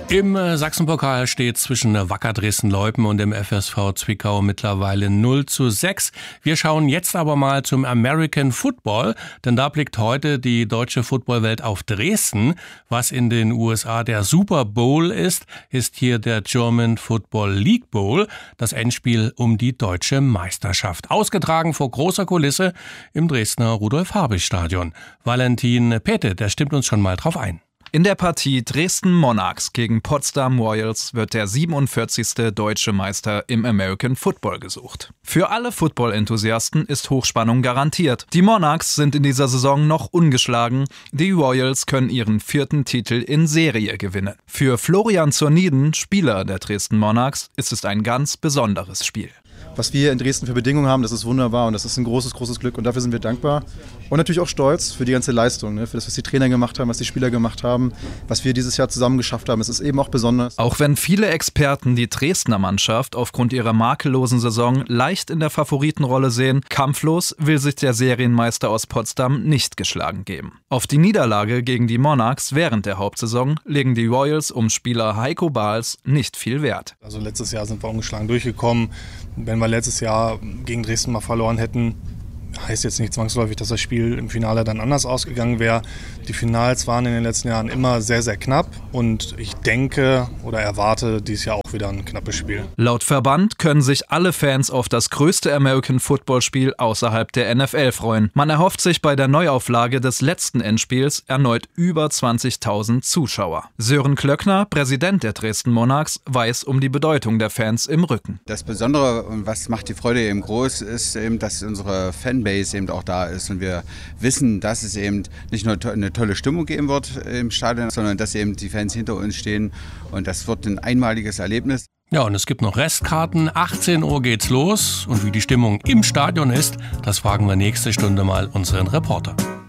Im Sachsenpokal steht zwischen Wacker Dresden-Leupen und dem FSV Zwickau mittlerweile 0:6. Wir schauen jetzt aber mal zum American Football, denn da blickt heute die deutsche Footballwelt auf Dresden. Was in den USA der Super Bowl ist hier der German Football League Bowl, das Endspiel um die deutsche Meisterschaft. Ausgetragen vor großer Kulisse im Dresdner Rudolf-Habich-Stadion. Valentin Pete, der stimmt uns schon mal drauf ein. In der Partie Dresden Monarchs gegen Potsdam Royals wird der 47. deutsche Meister im American Football gesucht. Für alle Football-Enthusiasten ist Hochspannung garantiert. Die Monarchs sind in dieser Saison noch ungeschlagen. Die Royals können ihren 4. Titel in Serie gewinnen. Für Florian Zorniden, Spieler der Dresden Monarchs, ist es ein ganz besonderes Spiel. Was wir in Dresden für Bedingungen haben, das ist wunderbar und das ist ein großes, großes Glück und dafür sind wir dankbar. Und natürlich auch stolz für die ganze Leistung, für das, was die Trainer gemacht haben, was die Spieler gemacht haben, was wir dieses Jahr zusammen geschafft haben. Es ist eben auch besonders. Auch wenn viele Experten die Dresdner Mannschaft aufgrund ihrer makellosen Saison leicht in der Favoritenrolle sehen, kampflos will sich der Serienmeister aus Potsdam nicht geschlagen geben. Auf die Niederlage gegen die Monarchs während der Hauptsaison legen die Royals um Spieler Heiko Bahls nicht viel Wert. Also letztes Jahr sind wir ungeschlagen durchgekommen. Wenn wir letztes Jahr gegen Dresden mal verloren hätten, heißt jetzt nicht zwangsläufig, dass das Spiel im Finale dann anders ausgegangen wäre. Die Finals waren in den letzten Jahren immer sehr, sehr knapp und ich denke oder erwarte dieses Jahr auch wieder ein knappes Spiel. Laut Verband können sich alle Fans auf das größte American Football Spiel außerhalb der NFL freuen. Man erhofft sich bei der Neuauflage des letzten Endspiels erneut über 20.000 Zuschauer. Sören Klöckner, Präsident der Dresden Monarchs, weiß um die Bedeutung der Fans im Rücken. Das Besondere und was macht die Freude eben groß, ist eben, dass unsere Fanbase eben auch da ist und wir wissen, dass es eben nicht nur eine tolle Stimmung geben wird im Stadion, sondern dass eben die Fans hinter uns stehen und das wird ein einmaliges Erlebnis. Ja, und es gibt noch Restkarten. 18 Uhr geht's los und wie die Stimmung im Stadion ist, das fragen wir nächste Stunde mal unseren Reporter.